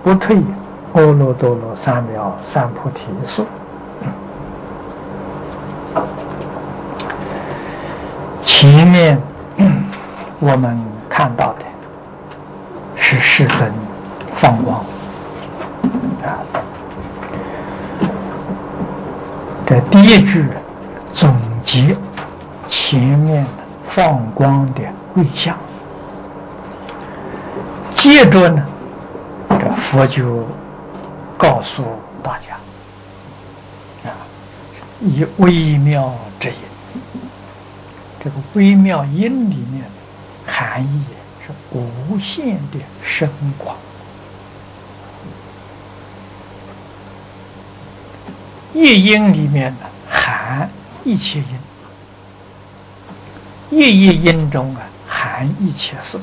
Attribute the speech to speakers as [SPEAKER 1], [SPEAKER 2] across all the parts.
[SPEAKER 1] 不退阿耨多罗三藐三菩提树。前面我们看到的是世尊放光啊，这第一句总结前面放光的瑞相，接着呢，这佛就告诉大家啊，以微妙之音。这个微妙音里面含义是无限的深广，夜音里面呢含一切音，夜音中含一切事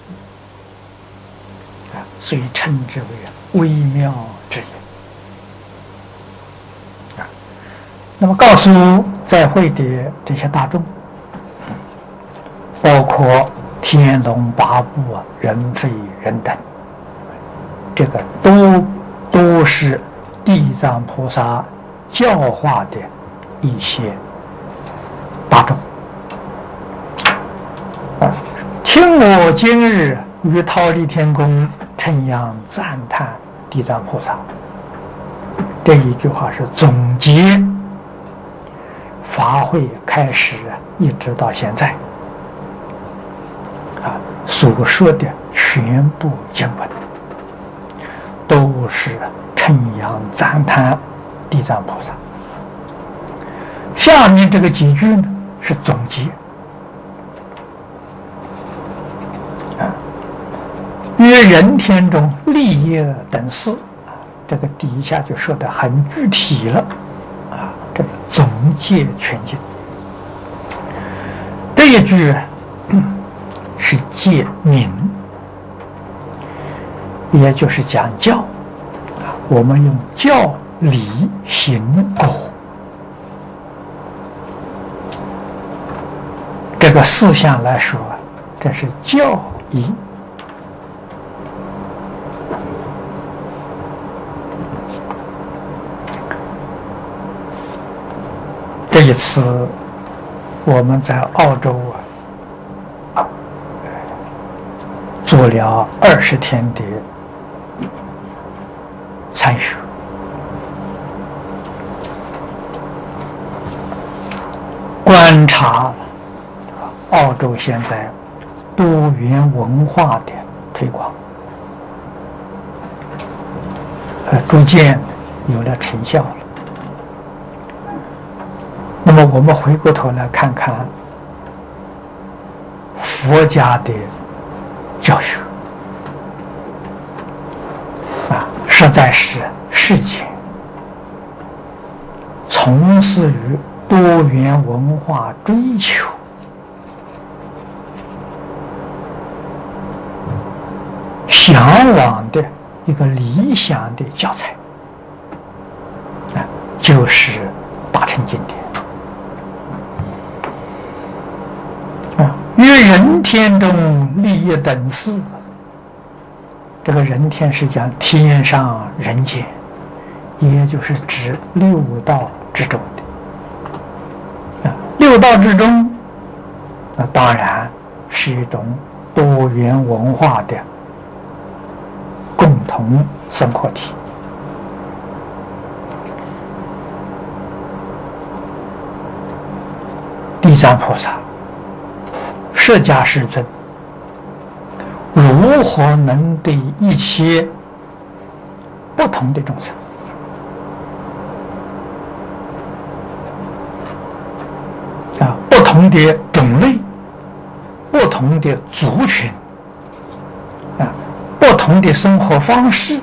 [SPEAKER 1] 啊，所以称之为微妙之音啊。那么告诉在会的这些大众，包括天龙八部人非人等，这个都是地藏菩萨教化的一些大众啊。听我今日于忉利天宫称扬赞叹地藏菩萨，这一句话是总结法会开始一直到现在所说的全部经文，都是称扬赞叹地藏菩萨。下面这个几句呢是总结于人天中利益等事，这个底下就说的很具体了这个总结全经。这一句是戒名，也就是讲教我们用教理行果这个四项来说，这是教义。这一次我们在澳洲做了20天的参学，观察澳洲现在多元文化的推广，逐渐有了成效了。那么我们回过头来看看佛家的教学实在是世间从事于多元文化追求向往的一个理想的教材就是大乘经典于人天中利益等事，这个人天是讲天上人间，也就是指六道之中的六道之中，那当然是一种多元文化的共同生活体。地藏菩萨释迦世尊如何能对一切不同的众生不同的种类、不同的族群不同的生活方式，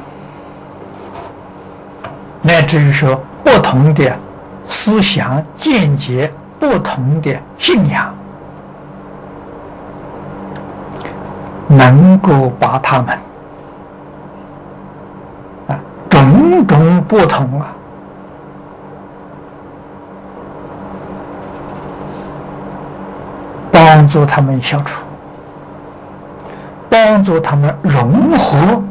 [SPEAKER 1] 乃至于说不同的思想见解、不同的信仰，能够把他们种种不同帮助他们消除，帮助他们融合，